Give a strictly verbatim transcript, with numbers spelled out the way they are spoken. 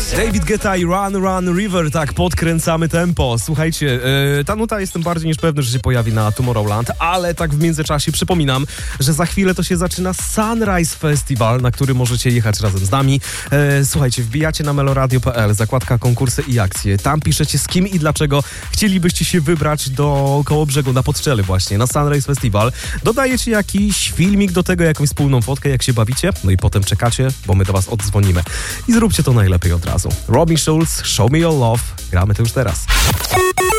David Guetta i Run Run River, tak, podkręcamy tempo. Słuchajcie, yy, ta nuta jestem bardziej niż pewny, że się pojawi na Tomorrowland, ale tak w międzyczasie przypominam, że za chwilę to się zaczyna Sunrise Festival, na który możecie jechać razem z nami. Yy, słuchajcie, wbijacie na meloradio kropka p l, zakładka konkursy i akcje. Tam piszecie z kim i dlaczego chcielibyście się wybrać do Kołobrzegu, na Podczele właśnie, na Sunrise Festival. Dodajecie jakiś filmik do tego, jakąś wspólną fotkę, jak się bawicie, no i potem czekacie, bo my do was oddzwonimy. I zróbcie to najlepiej od razu. Robin Schulz, Show Me Your Love. Gramy to już teraz.